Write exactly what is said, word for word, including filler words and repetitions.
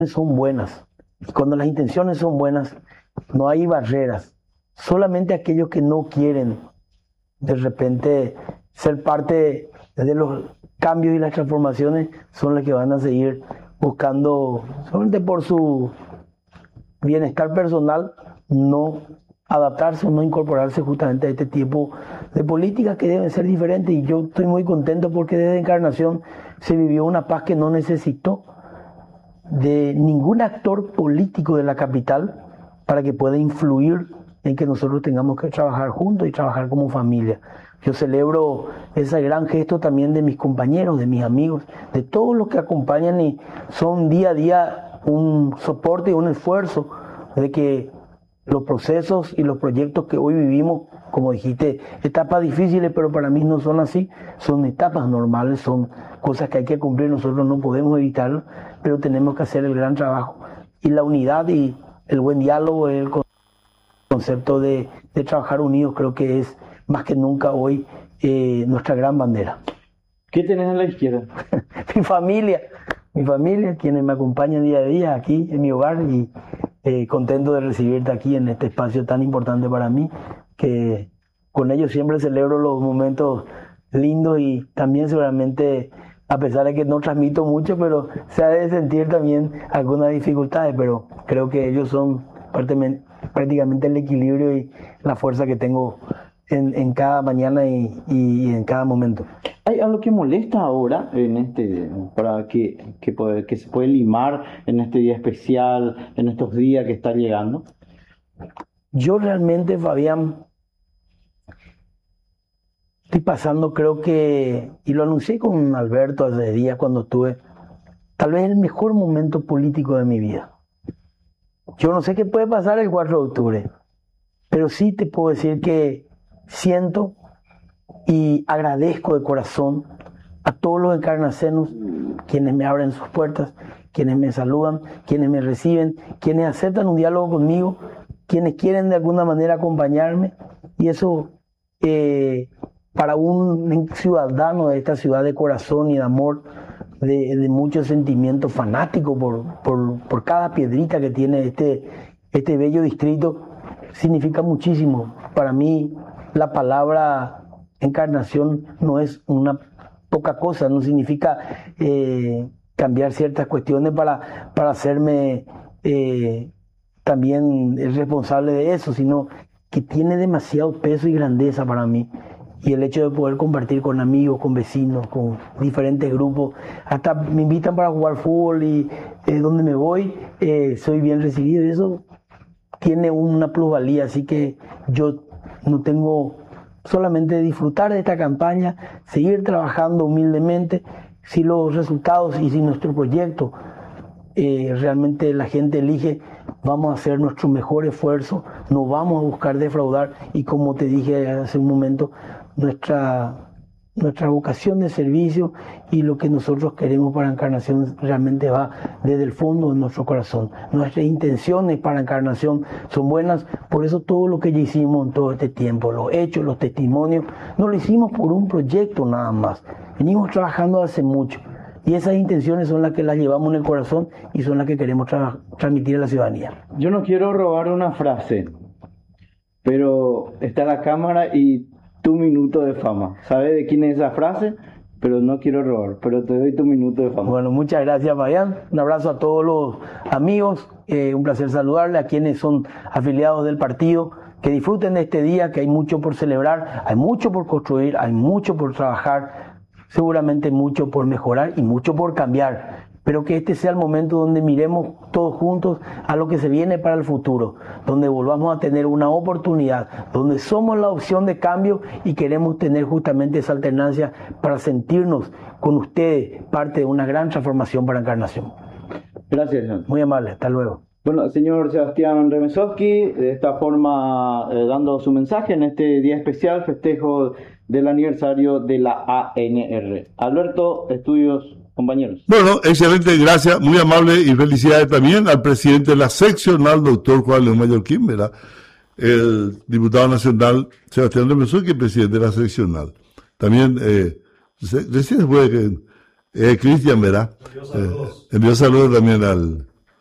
son buenas. Y cuando las intenciones son buenas, no hay barreras. Solamente aquellos que no quieren de repente ser parte de los cambios y las transformaciones son los que van a seguir buscando, solamente por su bienestar personal, no adaptarse o no incorporarse justamente a este tipo de políticas que deben ser diferentes. Y yo estoy muy contento porque desde Encarnación se vivió una paz que no necesitó de ningún actor político de la capital para que pueda influir en que nosotros tengamos que trabajar juntos y trabajar como familia. Yo celebro ese gran gesto también de mis compañeros, de mis amigos, de todos los que acompañan y son día a día un soporte y un esfuerzo de que los procesos y los proyectos que hoy vivimos, como dijiste, etapas difíciles, pero para mí no son así, son etapas normales, son cosas que hay que cumplir, nosotros no podemos evitarlo, pero tenemos que hacer el gran trabajo. Y la unidad y el buen diálogo, el concepto de, de trabajar unidos, creo que es más que nunca hoy eh, nuestra gran bandera. ¿Qué tenés a la izquierda? Mi familia, mi familia, quienes me acompañan día a día aquí en mi hogar y eh, contento de recibirte aquí en este espacio tan importante para mí, que con ellos siempre celebro los momentos lindos y también seguramente, a pesar de que no transmito mucho, pero se ha de sentir también algunas dificultades, pero creo que ellos son parte, prácticamente el equilibrio y la fuerza que tengo en, en cada mañana y, y en cada momento. ¿Hay algo que molesta ahora en este, para que, que, puede, que se puede limar en este día especial, en estos días que está llegando? Yo realmente, Fabián, estoy pasando, creo que, y lo anuncié con Alberto hace días cuando estuve, tal vez el mejor momento político de mi vida. Yo no sé qué puede pasar el cuatro de octubre, pero sí te puedo decir que siento y agradezco de corazón a todos los encarnacenos, quienes me abren sus puertas, quienes me saludan, quienes me reciben, quienes aceptan un diálogo conmigo, quienes quieren de alguna manera acompañarme. Y eso, eh, para un ciudadano de esta ciudad de corazón y de amor, de, de mucho sentimiento fanático por, por, por cada piedrita que tiene este, este bello distrito, significa muchísimo. Para mí, la palabra Encarnación no es una poca cosa, no significa eh, cambiar ciertas cuestiones para, para hacerme eh, también el responsable de eso, sino que tiene demasiado peso y grandeza para mí. Y el hecho de poder compartir con amigos, con vecinos, con diferentes grupos, hasta me invitan para jugar fútbol y eh, donde me voy eh, soy bien recibido, y eso tiene una plusvalía, así que yo no tengo solamente disfrutar de esta campaña, seguir trabajando humildemente. Si los resultados y si nuestro proyecto eh, realmente la gente elige, vamos a hacer nuestro mejor esfuerzo, no vamos a buscar defraudar, y como te dije hace un momento, nuestra, nuestra vocación de servicio y lo que nosotros queremos para Encarnación realmente va desde el fondo de nuestro corazón. Nuestras intenciones para Encarnación son buenas, por eso todo lo que ya hicimos en todo este tiempo, los hechos, los testimonios, no lo hicimos por un proyecto nada más, venimos trabajando hace mucho. Y esas intenciones son las que las llevamos en el corazón y son las que queremos tra- transmitir a la ciudadanía. Yo no quiero robar una frase, pero está la cámara y tu minuto de fama. ¿Sabes de quién es esa frase? Pero no quiero robar, pero te doy tu minuto de fama. Bueno, muchas gracias, Fabián. Un abrazo a todos los amigos. Eh, un placer saludarle a quienes son afiliados del partido. Que disfruten de este día, que hay mucho por celebrar, hay mucho por construir, hay mucho por trabajar, seguramente mucho por mejorar y mucho por cambiar. Pero que este sea el momento donde miremos todos juntos a lo que se viene para el futuro, donde volvamos a tener una oportunidad, donde somos la opción de cambio y queremos tener justamente esa alternancia para sentirnos con ustedes parte de una gran transformación para Encarnación. Gracias, John. Muy amable, hasta luego. Bueno, señor Sebastián Remesowski, de esta forma eh, dando su mensaje en este día especial, festejo del aniversario de la A N R. Alberto, estudios, compañeros. Bueno, excelente, gracias, muy amable y felicidades también al presidente de la seccional, doctor Juan León Mallorquín, ¿verdad? El diputado nacional Sebastián Remesowski, presidente de la seccional. También, eh, recién fue que eh, Cristian, ¿verdad? Envió saludos. Eh, envió saludos también al